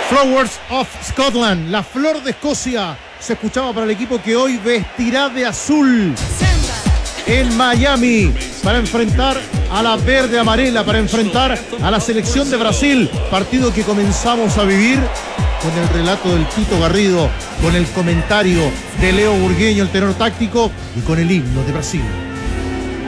Flowers of Scotland, la flor de Escocia, se escuchaba para el equipo que hoy vestirá de azul en Miami para enfrentar a la verde amarela, para enfrentar a la selección de Brasil, partido que comenzamos a vivir con el relato del Tito Garrido, con el comentario de Leo Burgueño, el tenor táctico, y con el himno de Brasil.